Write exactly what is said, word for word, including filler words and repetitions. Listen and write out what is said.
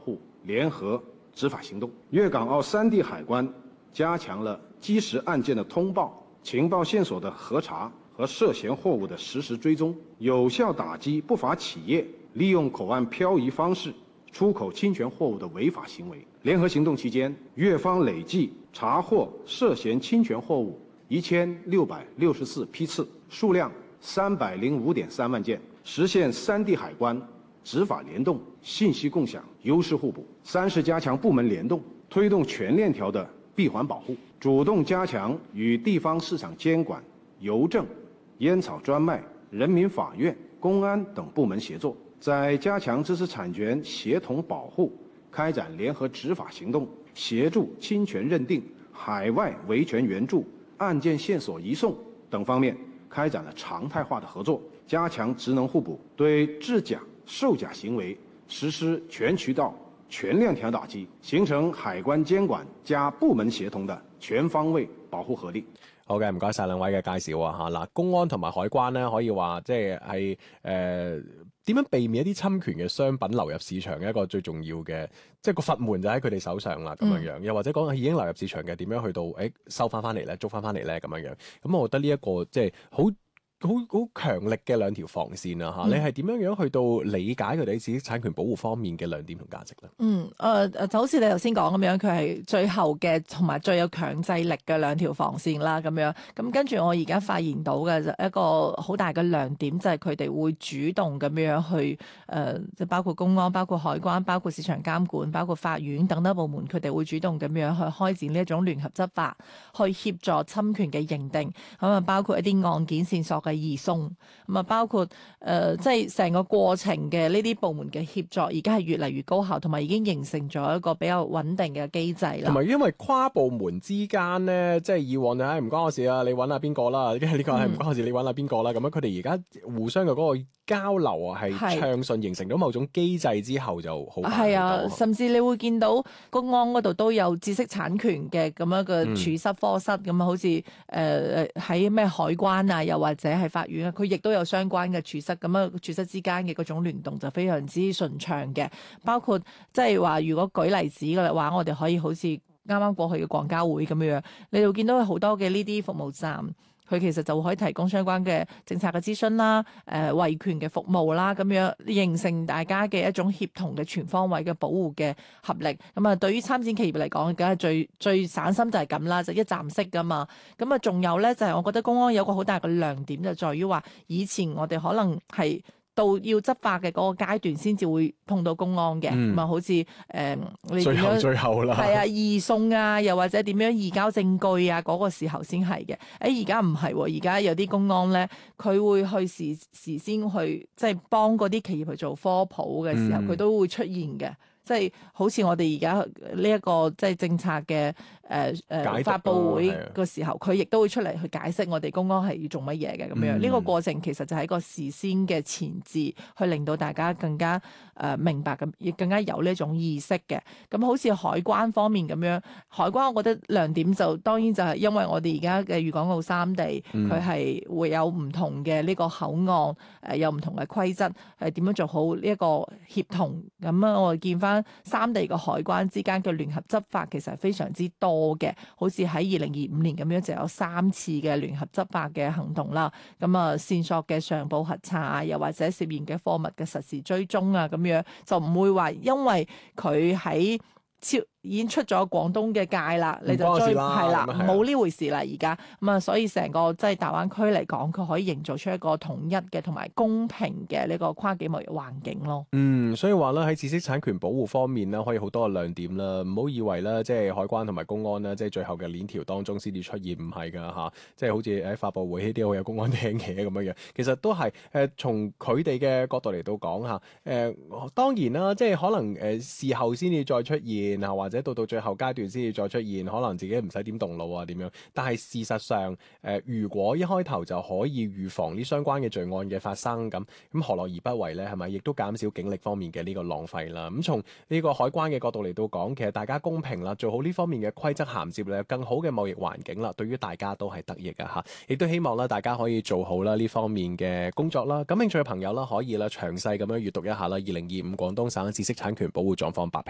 护聯合執法行動。粵港澳三地海關加強了基石案件的通報、情報線索的核查和涉嫌貨物的實時追蹤，有效打擊不法企業利用口岸漂移方式出口侵權貨物的違法行為。聯合行動期間，粵方累計查獲涉嫌侵權貨物一千六百六十四批次，數量三百零五點三萬件，實現三地海關執法聯動、信息共享、優勢互補。三是加強部門聯動，推動全鏈條的閉環保護，主動加強與地方市場監管、郵政、煙草專賣、人民法院、公安等部門協作，在加強知識產權協同保護、開展聯合執法行動，協助侵權認定、海外維權援助、案件線索移送等方面開展了常態化的合作，加強職能互補，對制假、售假行為實施全渠道、全鏈條打擊，形成海關監管加部門協同的全方位保護合力。 好嘅，唔該晒兩位嘅介紹啊嚇嗱，公安同埋海關咧可以話即係係誒點樣避免一啲侵權嘅商品流入市場嘅一個最重要嘅，即係個閥門就喺佢哋手上啦咁樣樣，又或者講已經流入市場嘅點樣去到誒、欸、收翻翻嚟咧，捉翻翻嚟咧咁樣樣，咁我覺得呢、這、一個即係好。好好強力嘅兩條防線啊！嚇、嗯，你係點樣樣去到理解佢哋知識產權保護方面嘅亮點同價值咧？ 嗯，誒、呃、誒，就好似你頭先講咁樣，佢係最後嘅同埋最有強制力嘅兩條防線啦，咁樣。咁跟住我而家發現到嘅就一個好大嘅亮點，就係佢哋會主動咁樣去誒，即、呃、係包括公安、包括海關、包括市場監管、包括法院等等部門，佢哋會主動咁樣去開展呢一種聯合執法，去協助侵權嘅認定。咁啊，包括一啲案件線索嘅移送，咁啊包括誒、呃，即係成個過程嘅呢啲部門嘅協作，而家係越嚟越高效，同埋已經形成咗一個比較穩定嘅機制啦。 同埋因為跨部門之間咧，即係以往就係唔關我事啊，你揾下邊個啦，跟住呢個係唔關我事，你揾下邊個啦，咁樣佢哋而家互相嘅嗰個交流啊，係暢順，形成咗某種機制之後就好。 係啊，甚至你會見到公安嗰度都有知識產權嘅咁樣嘅處室科室，咁啊、嗯、好似誒誒喺咩海關啊，又或者係法院啊，佢亦都有相關嘅處室，咁啊處室之間嘅嗰種聯動就非常之順暢嘅。包括即係話，如果舉例子嘅話，我哋可以好似啱啱過去嘅廣交會咁樣，你會見到好多嘅呢啲服務站。佢其實就可以提供相關嘅政策嘅諮詢啦，誒、呃、維權嘅服務啦，咁樣形成大家嘅一種協同嘅全方位嘅保護嘅合力。咁啊，對於參展企業嚟講，梗係最最省心就係咁啦，就一站式噶嘛。咁啊，仲有咧就係、是、我覺得公安有個好大嘅亮點，就在於話以前我哋可能係到要執法嘅嗰個階段先至會碰到公安嘅，咁啊、嗯、好似誒、呃、你點樣最後最後啦，係啊移送啊，又或者點樣移交證據啊，嗰、那個時候先係嘅。誒而家唔係，而家有啲公安咧，佢會去時時先去即係幫嗰啲企業去做科普嘅時候，佢、嗯、都會出現嘅。即係好似我哋而家呢一個即係政策嘅誒誒發佈會嘅時候，佢亦都會出嚟去解釋我哋公安係要做乜嘢嘅咁樣。呢、嗯、個過程其實就係一個事先嘅前置，去令到大家更加誒、呃、明白咁，亦更加有呢種意識嘅。咁好似海關方面咁樣，海關我覺得亮點就當然就係因為我哋而家嘅粵港澳三地，佢係、嗯、會有唔同嘅呢個口岸誒、呃，有唔同嘅規則，係點樣做好呢一個協同。咁啊，我見翻三地嘅海關之間嘅聯合執法其實係非常之多嘅，好似喺二零二五年咁樣就有三次嘅聯合執法嘅行動啦。咁啊，線索嘅上報核查啊，又或者涉嫌嘅貨物嘅實時追蹤啊，咁樣就唔會話因為佢喺超已經出咗廣東嘅界啦，你就追係啦，冇呢回事啦而家咁啊，所以成個即係大灣區嚟講，佢可以營造出一個統一嘅同埋公平嘅呢個跨境貿易環境咯。 嗯，所以話咧喺知識產權保護方面咧，可以好多嘅亮點啦。唔好以為咧，即係海關同埋公安咧，即係最後嘅鏈條當中先至出現，唔係噶吓，即係好似喺發佈會呢啲好有公安聽嘅咁樣樣，其實都係誒、呃、從佢哋嘅角度嚟到講吓，誒、呃、當然啦，即係可能誒、呃、事後先至再出現啊，或者或者到到最後階段先至再出現，可能自己唔使點動腦啊點樣？但係事實上，誒、呃、如果一開頭就可以預防呢相關嘅罪案嘅發生，咁咁何樂而不為呢？係咪？亦都減少警力方面嘅呢個浪費啦。咁從呢個海關嘅角度嚟到講，其實大家公平啦，做好呢方面嘅規則銜接咧，更好嘅貿易環境啦，對於大家都係得益嘅嚇。亦都希望啦，大家可以做好啦呢方面嘅工作啦。感興趣嘅朋友啦，可以啦詳細咁樣閱讀一下啦，二零二五廣東省知識產權保護狀況白皮。